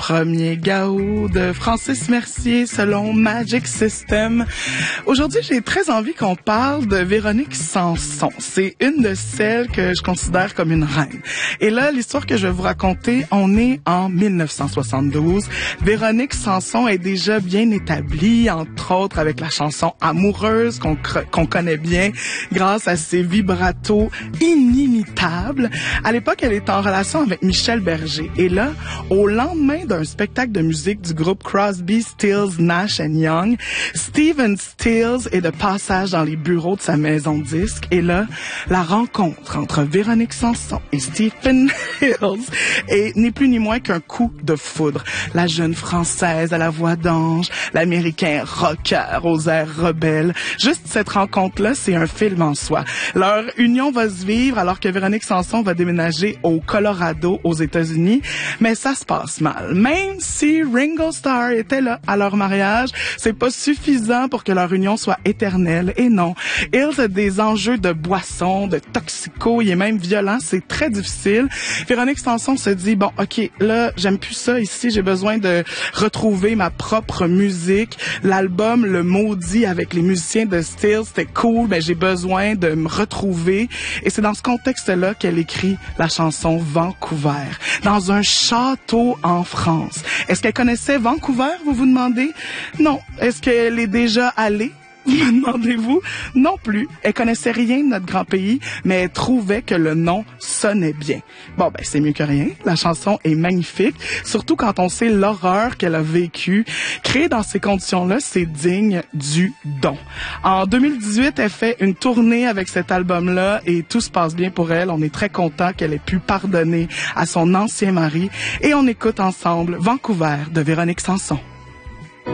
premier Gao de Francis Mercier selon Magic System. Aujourd'hui, j'ai très envie qu'on parle de Véronique Sanson. C'est une de celles que je considère comme une reine. Et là, l'histoire que je vais vous raconter, on est en 1972. Véronique Sanson est déjà bien établie, entre autres avec la chanson Amoureuse qu'on connaît bien grâce à ses vibratos inimitables. À l'époque, elle est en relation avec Michel Berger. Et là, au lendemain d'un spectacle de musique du groupe Crosby, Stills, Nash & Young, Stephen Stills est de passage dans les bureaux de sa maison de disques. Et là, la rencontre entre Véronique Sanson et Stephen Stills est ni plus ni moins qu'un coup de foudre. La jeune Française à la voix d'ange, l'Américain rocker aux airs rebelles. Juste cette rencontre-là, c'est un film en soi. Leur union va se vivre alors que Véronique Sanson va déménager au Colorado, aux États-Unis, mais ça se passe mal. Même si Ringo Starr était là à leur mariage, c'est pas suffisant pour que leur union soit éternelle. Et non, Hills a des enjeux de boisson, de toxico, il est même violent, c'est très difficile. Véronique Sanson se dit, bon, ok, là, j'aime plus ça ici, j'ai besoin de retrouver ma propre musique. L'album Le Maudit avec les musiciens de Stills, c'était cool, mais j'ai besoin de me retrouver. Et c'est dans ce contexte-là qu'elle écrit la chanson Vancouver, dans un château en France. Est-ce qu'elle connaissait Vancouver, vous vous demandez? Non. Est-ce qu'elle est déjà allée? Me demandez-vous? Non plus. Elle connaissait rien de notre grand pays, mais elle trouvait que le nom sonnait bien. Bon, ben, c'est mieux que rien. La chanson est magnifique, surtout quand on sait l'horreur qu'elle a vécue. Créée dans ces conditions-là, c'est digne du don. En 2018, elle fait une tournée avec cet album-là et tout se passe bien pour elle. On est très content qu'elle ait pu pardonner à son ancien mari et on écoute ensemble Vancouver de Véronique Sanson.